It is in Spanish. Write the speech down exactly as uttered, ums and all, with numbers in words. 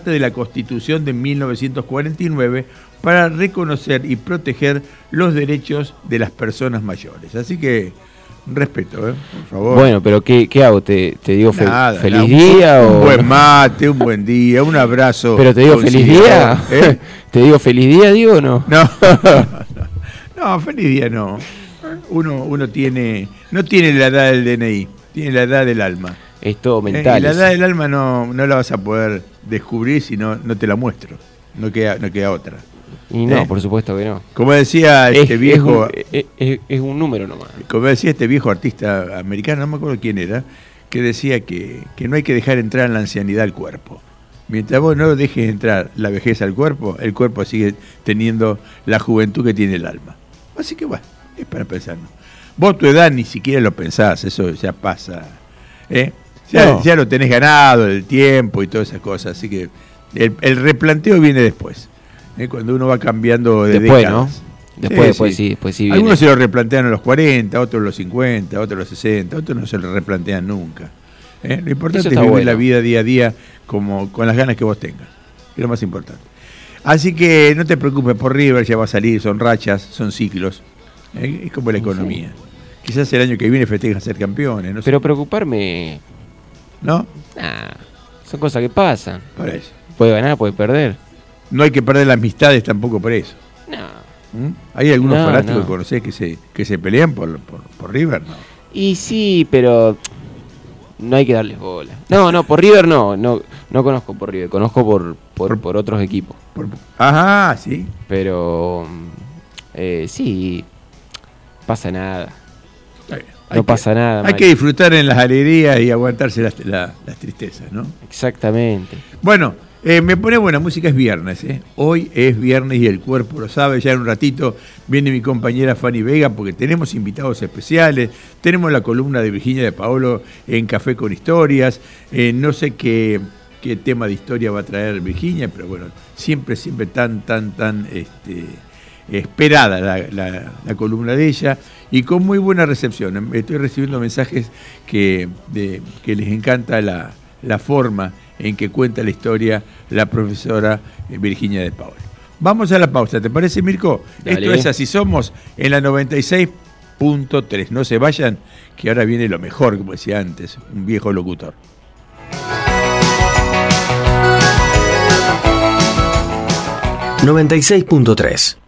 de la Constitución de mil novecientos cuarenta y nueve para reconocer y proteger los derechos de las personas mayores. Así que, respeto, ¿eh? Por favor. Bueno, pero ¿qué, qué hago? ¿Te, te digo fe- Nada, feliz nada, día? un, o... un buen mate, un buen día, un abrazo. ¿Pero te digo feliz día? ¿Eh? ¿Te digo feliz día, digo o no? No, no, no, feliz día no. Uno, uno tiene, no tiene la edad del D N I, tiene la edad del alma. Es todo Eh, mental. y la eso. edad del alma no, no la vas a poder descubrir si no, no te la muestro. No queda, no queda otra. Y no, ¿Eh? por supuesto que no. Como decía Es, este viejo, es, un, es, es- es un número nomás. como decía este viejo artista americano, no me acuerdo quién era, que decía que, que no hay que dejar entrar en la ancianidad al cuerpo. Mientras vos no dejes entrar la vejez al cuerpo, el cuerpo sigue teniendo la juventud que tiene el alma. Así que bueno, es para pensar. Vos tu edad ni siquiera lo pensás, eso ya pasa. ¿eh? Ya, No. ya lo tenés ganado, el tiempo y todas esas cosas. Así que el, el replanteo viene después, ¿eh? Cuando uno va cambiando de Después, décadas. ¿no? Después, después sí, después sí viene. Algunos se lo replantean a los cuarenta, otros a los cincuenta, otros a los sesenta, otros no se lo replantean nunca. ¿eh? Lo importante Eso es está vivir bueno. la vida día a día como con las ganas que vos tengas. Es lo más importante. Así que no te preocupes por River, ya va a salir, son rachas, son ciclos. ¿eh? Es como la economía. Quizás el año que viene festejan ser campeones, no sé. Pero preocuparme, ¿No? nah, son cosas que pasan. Por eso. Puede ganar, puede perder. No hay que perder las amistades tampoco por eso. No. ¿Mm? ¿Hay algunos No, fanáticos no. que conocés que se, que se pelean por, por, por River? No. Y sí, pero no hay que darles bola. No, no, por River no, no, no conozco por River, conozco por, por, por otros equipos. Por- Ajá, sí. Pero eh, sí, pasa nada. Está bien. Hay No que- pasa nada. Hay Mario. que disfrutar en las alegrías y aguantarse las, la- las tristezas, ¿no? Exactamente. Bueno, eh, me pone buena música, es viernes, ¿eh? Hoy es viernes y el cuerpo lo sabe. Ya en un ratito viene mi compañera Fanny Vega porque tenemos invitados especiales. Tenemos la columna de Virginia de Paolo en Café con Historias. Eh, no sé qué, qué tema de historia va a traer Virginia, pero bueno, siempre, siempre tan, tan, tan este, esperada la, la- la columna de ella y con muy buena recepción. Estoy recibiendo mensajes que, de, que les encanta la, la forma en que cuenta la historia la profesora Virginia de Paolo. Vamos a la pausa, ¿te parece, Mirko? Dale. Esto es Así Somos en la noventa y seis punto tres. No se vayan, que ahora viene lo mejor, como decía antes, un viejo locutor. noventa y seis punto tres.